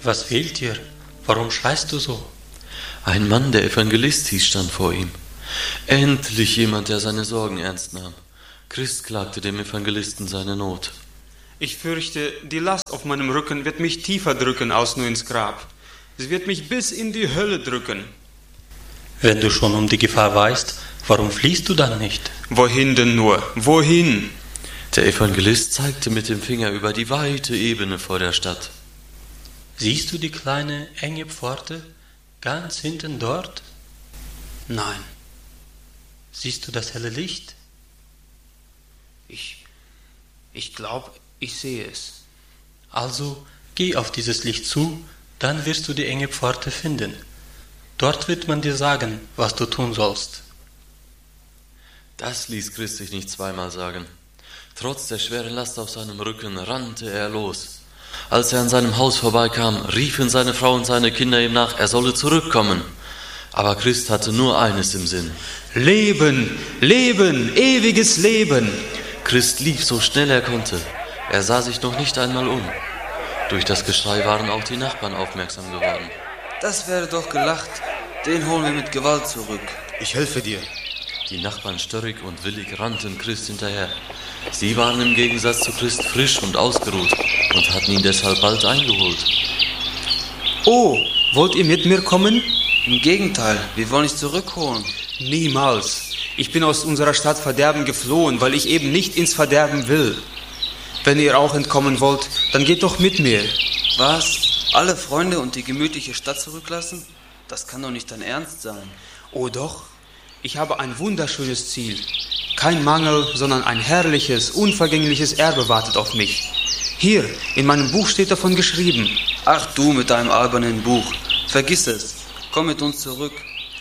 Was fehlt dir? Warum schreist du so? Ein Mann, der Evangelist hieß, stand vor ihm. Endlich jemand, der seine Sorgen ernst nahm. Christ klagte dem Evangelisten seine Not. Ich fürchte, die Last auf meinem Rücken wird mich tiefer drücken als nur ins Grab. Sie wird mich bis in die Hölle drücken. Wenn du schon um die Gefahr weißt, warum fliehst du dann nicht? Wohin denn nur? Wohin? Der Evangelist zeigte mit dem Finger über die weite Ebene vor der Stadt. Siehst du die kleine, enge Pforte ganz hinten dort? Nein. Siehst du das helle Licht? Ich glaube, ich sehe es. Also geh auf dieses Licht zu, dann wirst du die enge Pforte finden. Dort wird man dir sagen, was du tun sollst. Das ließ Christ sich nicht zweimal sagen. Trotz der schweren Last auf seinem Rücken rannte er los. Als er an seinem Haus vorbeikam, riefen seine Frau und seine Kinder ihm nach, er solle zurückkommen. Aber Christ hatte nur eines im Sinn. Leben, Leben, ewiges Leben. Christ lief so schnell er konnte. Er sah sich noch nicht einmal um. Durch das Geschrei waren auch die Nachbarn aufmerksam geworden. Das wäre doch gelacht. Den holen wir mit Gewalt zurück. Ich helfe dir. Die Nachbarn störrig und willig rannten Christ hinterher. Sie waren im Gegensatz zu Christ frisch und ausgeruht und hatten ihn deshalb bald eingeholt. Oh, wollt ihr mit mir kommen? Im Gegenteil, wir wollen dich zurückholen. Niemals. Ich bin aus unserer Stadt Verderben geflohen, weil ich eben nicht ins Verderben will. Wenn ihr auch entkommen wollt, dann geht doch mit mir. Was? Alle Freunde und die gemütliche Stadt zurücklassen? Das kann doch nicht dein Ernst sein. Oh doch, ich habe ein wunderschönes Ziel. Kein Mangel, sondern ein herrliches, unvergängliches Erbe wartet auf mich. Hier, in meinem Buch steht davon geschrieben. Ach du mit deinem albernen Buch. Vergiss es. Komm mit uns zurück.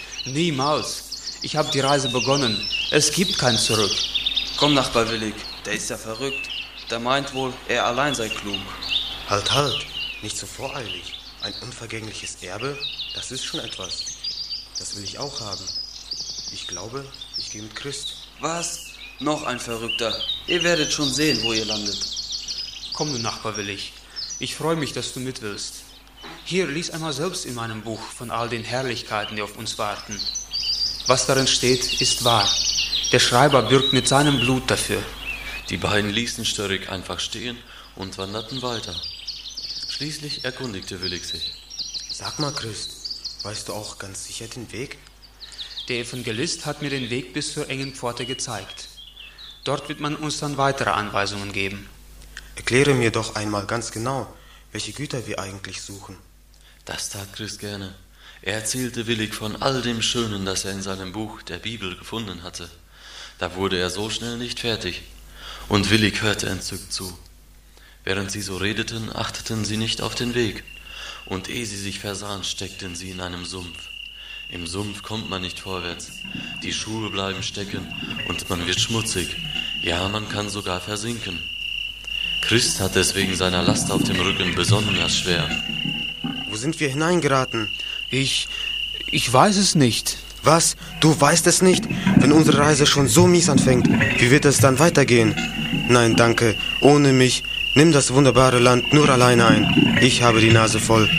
Niemals. Ich habe die Reise begonnen. Es gibt kein Zurück. Komm, Nachbar Willig. Der ist ja verrückt. Der meint wohl, er allein sei klug. Halt. Nicht so voreilig. Ein unvergängliches Erbe, das ist schon etwas. Das will ich auch haben. Ich glaube, ich gehe mit Christ. Was? Noch ein Verrückter. Ihr werdet schon sehen, wo ihr landet. Komm, du Nachbar Willig. Ich freue mich, dass du mit willst. Hier, lies einmal selbst in meinem Buch von all den Herrlichkeiten, die auf uns warten. Was darin steht, ist wahr. Der Schreiber bürgt mit seinem Blut dafür. Die beiden ließen Störrig einfach stehen und wanderten weiter. Schließlich erkundigte Willig sich. Sag mal, Christ, weißt du auch ganz sicher den Weg? Der Evangelist hat mir den Weg bis zur engen Pforte gezeigt. Dort wird man uns dann weitere Anweisungen geben. Erkläre mir doch einmal ganz genau, welche Güter wir eigentlich suchen. Das tat Christ gerne. Er erzählte Willig von all dem Schönen, das er in seinem Buch, der Bibel, gefunden hatte. Da wurde er so schnell nicht fertig. Und Willig hörte entzückt zu. Während sie so redeten, achteten sie nicht auf den Weg. Und ehe sie sich versahen, steckten sie in einem Sumpf. Im Sumpf kommt man nicht vorwärts. Die Schuhe bleiben stecken und man wird schmutzig. Ja, man kann sogar versinken. Christ hat es wegen seiner Last auf dem Rücken besonders schwer. Wo sind wir hineingeraten? Ich weiß es nicht. Was? Du weißt es nicht? Wenn unsere Reise schon so mies anfängt, wie wird es dann weitergehen? Nein, danke. Ohne mich. Nimm das wunderbare Land nur alleine ein. Ich habe die Nase voll.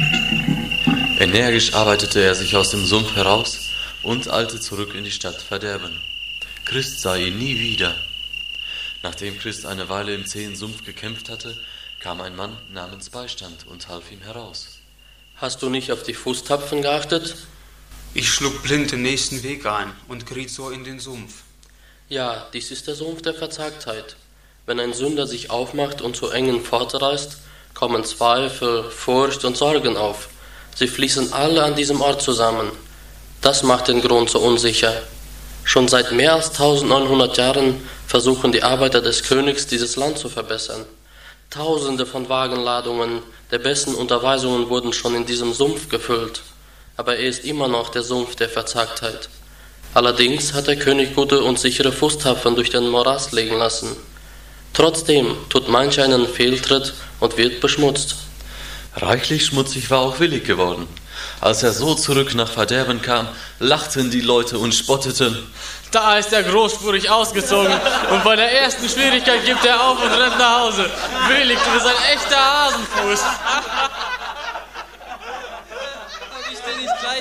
Energisch arbeitete er sich aus dem Sumpf heraus und eilte zurück in die Stadt Verderben. Christ sah ihn nie wieder. Nachdem Christ eine Weile im zähen Sumpf gekämpft hatte, kam ein Mann namens Beistand und half ihm heraus. Hast du nicht auf die Fußtapfen geachtet? Ich schlug blind den nächsten Weg ein und geriet so in den Sumpf. Ja, dies ist der Sumpf der Verzagtheit. Wenn ein Sünder sich aufmacht und zur engen Pforte reist, kommen Zweifel, Furcht und Sorgen auf. Sie fließen alle an diesem Ort zusammen. Das macht den Grund so unsicher. Schon seit mehr als 1900 Jahren versuchen die Arbeiter des Königs, dieses Land zu verbessern. Tausende von Wagenladungen der besten Unterweisungen wurden schon in diesem Sumpf gefüllt. Aber er ist immer noch der Sumpf der Verzagtheit. Allerdings hat der König gute und sichere Fußtapfen durch den Morast legen lassen. Trotzdem tut manch einen Fehltritt und wird beschmutzt. Reichlich schmutzig war auch Willig geworden. Als er so zurück nach Verderben kam, lachten die Leute und spotteten. Da ist er großspurig ausgezogen und bei der ersten Schwierigkeit gibt er auf und rennt nach Hause. Willig, du bist ein echter Hasenfuß.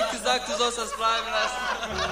doch gesagt, du sollst das bleiben lassen.